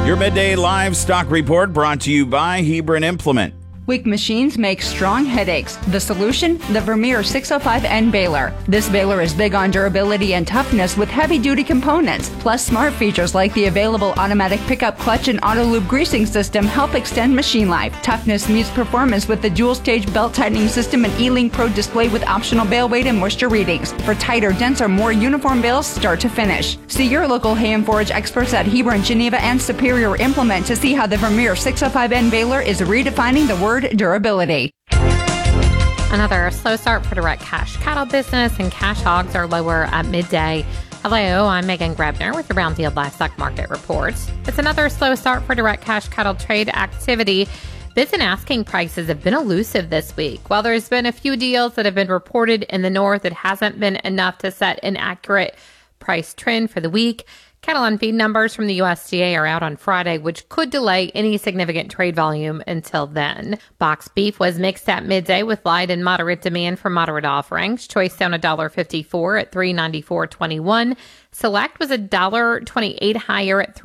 Your midday livestock report brought to you by Hebron Implement. Weak machines make strong headaches. The solution? The Vermeer 605N baler. This baler is big on durability and toughness with heavy-duty components. Plus, smart features like the available automatic pickup clutch and auto lube greasing system help extend machine life. Toughness meets performance with the dual-stage belt tightening system and E-Link Pro display with optional bale weight and moisture readings. For tighter, denser, more uniform bales start to finish. See your local hay and forage experts at Hebron, Geneva, and Superior Implement to see how the Vermeer 605N baler is redefining the word durability. Another slow start for direct cash cattle business, and cash hogs are lower at midday. Hello, I'm Megan Grebner with the Brownfield Livestock Market Report. It's another slow start for direct cash cattle trade activity. Bids and asking prices have been elusive this week. While there's been a few deals that have been reported in the north, it hasn't been enough to set an accurate price trend for the week. Cattle on feed numbers from the USDA are out on Friday, which could delay any significant trade volume until then. Box beef was mixed at midday with light and moderate demand for moderate offerings. Choice down $1.54 at $394.21. Select was $1.28 higher at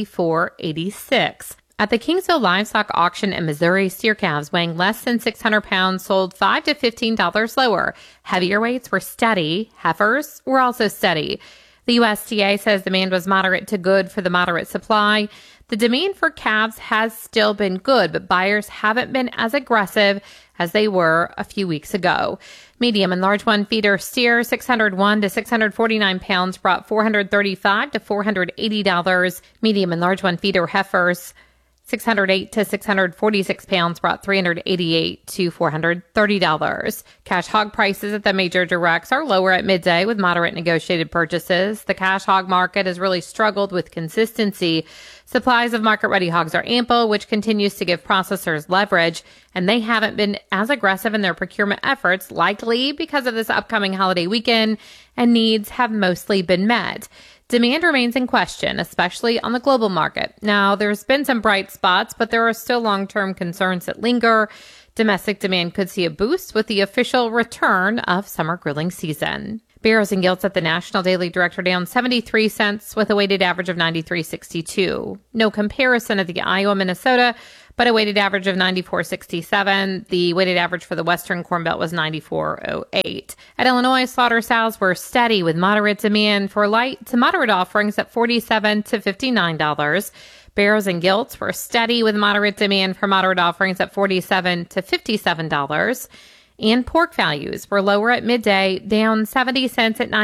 $394.86. At the Kingsville Livestock Auction in Missouri, steer calves weighing less than 600 pounds sold $5 to $15 lower. Heavier weights were steady. Heifers were also steady. The USDA says demand was moderate to good for the moderate supply. The demand for calves has still been good, but buyers haven't been as aggressive as they were a few weeks ago. Medium and large one feeder steer 601 to 649 pounds brought $435 to $480. Medium and large one feeder heifers 608 to 646 pounds brought $388 to $430. Cash hog prices at the major directs are lower at midday with moderate negotiated purchases. The cash hog market has really struggled with consistency. Supplies of market-ready hogs are ample, which continues to give processors leverage, and they haven't been as aggressive in their procurement efforts, likely because of this upcoming holiday weekend, and needs have mostly been met. Demand remains in question, especially on the global market. Now, there's been some bright spots, but there are still long-term concerns that linger. Domestic demand could see a boost with the official return of summer grilling season. Barrows and gilts at the National Daily Direct are down 73 cents with a weighted average of 93.62. No comparison at the Iowa, Minnesota, but a weighted average of 94.67. The weighted average for the Western Corn Belt was 94.08. At Illinois, slaughter sows were steady with moderate demand for light to moderate offerings at $47 to $59. Barrows and gilts were steady with moderate demand for moderate offerings at $47 to $57. And pork values were lower at midday, down 70 cents at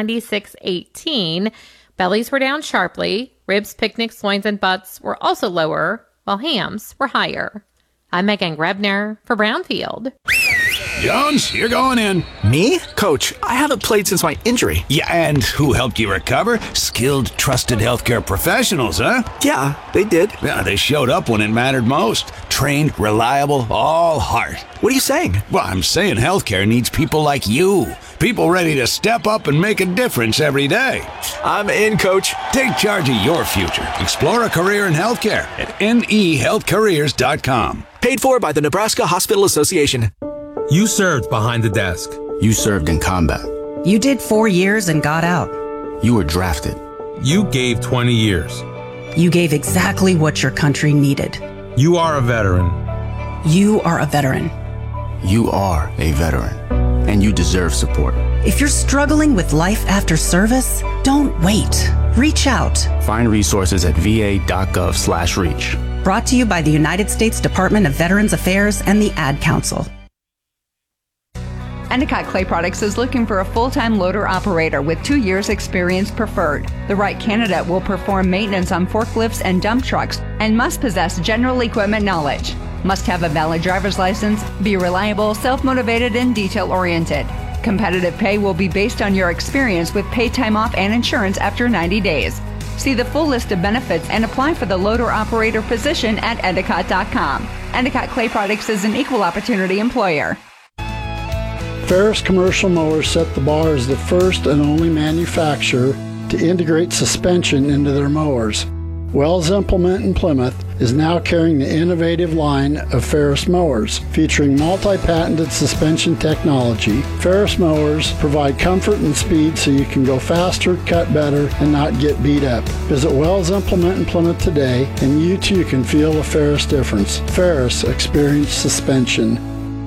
96.18. Bellies were down sharply. Ribs, picnics, loins, and butts were also lower, while hams were higher. I'm Megan Grebner for Brownfield. Jones, you're going in. Me? Coach, I haven't played since my injury. Yeah, and who helped you recover? Skilled, trusted healthcare professionals, huh? Yeah, they did. Yeah, they showed up when it mattered most. Trained, reliable, all heart. What are you saying? Well, I'm saying healthcare needs people like you. People ready to step up and make a difference every day. I'm in, Coach. Take charge of your future. Explore a career in healthcare at nehealthcareers.com. Paid for by the Nebraska Hospital Association. You served behind the desk. You served in combat. You did 4 years and got out. You were drafted. You gave 20 years. You gave exactly what your country needed. You are a veteran. You are a veteran. You are a veteran, and you deserve support. If you're struggling with life after service, don't wait. Reach out. Find resources at va.gov/reach. Brought to you by the United States Department of Veterans Affairs and the Ad Council. Endicott Clay Products is looking for a full-time loader operator with 2 years experience preferred. The right candidate will perform maintenance on forklifts and dump trucks and must possess general equipment knowledge. Must have a valid driver's license, be reliable, self-motivated, and detail-oriented. Competitive pay will be based on your experience with paid time off and insurance after 90 days. See the full list of benefits and apply for the loader operator position at Endicott.com. Endicott Clay Products is an equal opportunity employer. Ferris Commercial Mowers set the bar as the first and only manufacturer to integrate suspension into their mowers. Wells Implement in Plymouth is now carrying the innovative line of Ferris mowers. Featuring multi-patented suspension technology, Ferris mowers provide comfort and speed so you can go faster, cut better, and not get beat up. Visit Wells Implement in Plymouth today, and you too can feel a Ferris difference. Ferris Experience Suspension.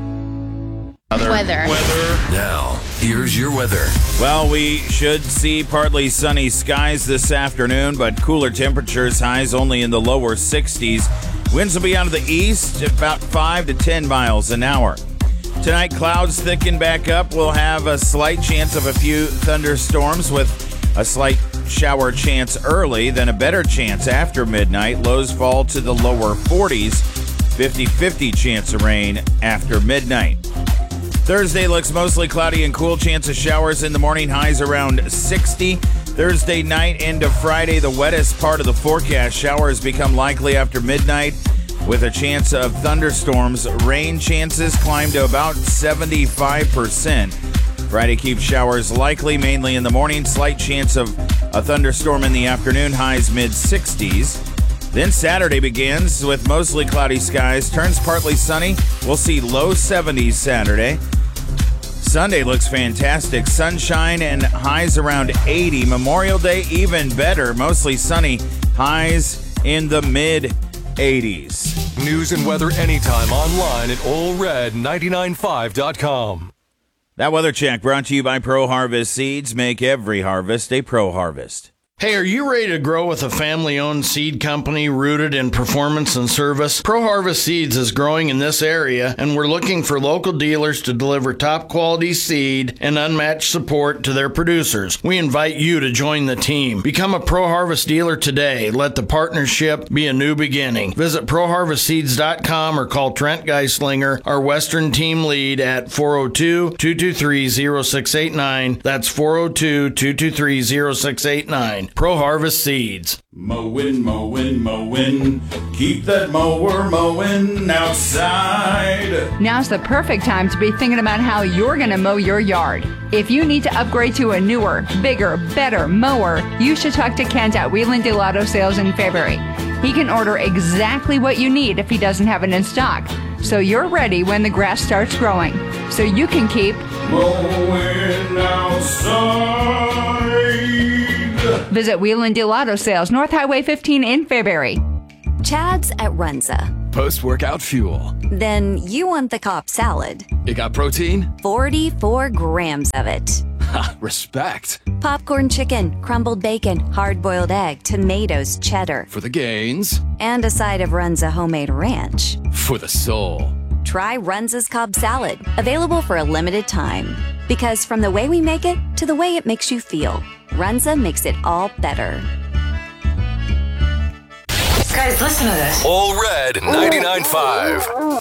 Weather. Now, here's your weather. Well, we should see partly sunny skies this afternoon, but cooler temperatures, highs only in the lower 60s. Winds will be out of the east at about 5 to 10 miles an hour. Tonight, clouds thicken back up. We'll have a slight chance of a few thunderstorms with a slight shower chance early, then a better chance after midnight. Lows fall to the lower 40s, 50-50 chance of rain after midnight. Thursday looks mostly cloudy and cool. Chance of showers in the morning, highs around 60. Thursday night into Friday, the wettest part of the forecast. Showers become likely after midnight with a chance of thunderstorms. Rain chances climb to about 75%. Friday keeps showers likely, mainly in the morning. Slight chance of a thunderstorm in the afternoon, highs mid-60s. Then Saturday begins with mostly cloudy skies, turns partly sunny. We'll see low 70s Saturday. Sunday looks fantastic. Sunshine and highs around 80. Memorial Day even better, mostly sunny. Highs in the mid-80s. News and weather anytime online at allred995.com. That weather check brought to you by Pro Harvest Seeds. Make every harvest a Pro Harvest. Hey, are you ready to grow with a family-owned seed company rooted in performance and service? Pro Harvest Seeds is growing in this area, and we're looking for local dealers to deliver top-quality seed and unmatched support to their producers. We invite you to join the team. Become a Pro Harvest dealer today. Let the partnership be a new beginning. Visit ProHarvestSeeds.com or call Trent Geislinger, our Western team lead, at 402-223-0689. That's 402-223-0689. Pro Harvest Seeds. Mowing, mowing, mowing. Keep that mower mowing outside. Now's the perfect time to be thinking about how you're going to mow your yard. If you need to upgrade to a newer, bigger, better mower, you should talk to Kent at Wheeling Delato Sales in February. He can order exactly what you need if he doesn't have it in stock, so you're ready when the grass starts growing, so you can keep mowing outside. Visit Wheeling Delato Sales, North Highway 15 in Fairbury. Chad's at Runza. Post-workout fuel. Then you want the Cobb salad. It got protein? 44 grams of it. Ha, respect. Popcorn chicken, crumbled bacon, hard-boiled egg, tomatoes, cheddar. For the gains. And a side of Runza homemade ranch. For the soul. Try Runza's Cobb salad, available for a limited time. Because from the way we make it to the way it makes you feel, Runza makes it all better. Guys, listen to this. All Red 99.5.